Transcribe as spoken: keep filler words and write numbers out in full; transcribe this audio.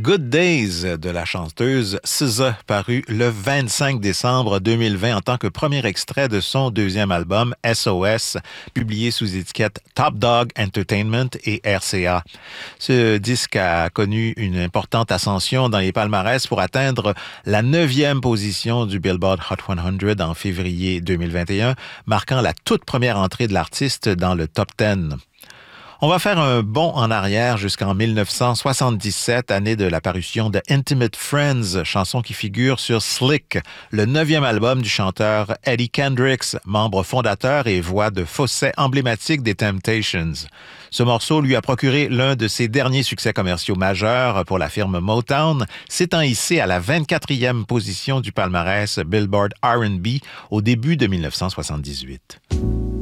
Good Days de la chanteuse S Z A, paru le vingt-cinq décembre deux mille vingt en tant que premier extrait de son deuxième album S O S, publié sous étiquette Top Dog Entertainment et R C A. Ce disque a connu une importante ascension dans les palmarès pour atteindre la neuvième position du Billboard Hot cent en février deux mille vingt et un, marquant la toute première entrée de l'artiste dans le Top dix. On va faire un bond en arrière jusqu'en dix-neuf cent soixante-dix-sept, année de la parution de Intimate Friends, chanson qui figure sur Slick, le neuvième album du chanteur Eddie Kendricks, membre fondateur et voix de fausset emblématique des Temptations. Ce morceau lui a procuré l'un de ses derniers succès commerciaux majeurs pour la firme Motown, s'étant hissé à la vingt-quatrième position du palmarès Billboard R and B au début de dix-neuf cent soixante-dix-huit.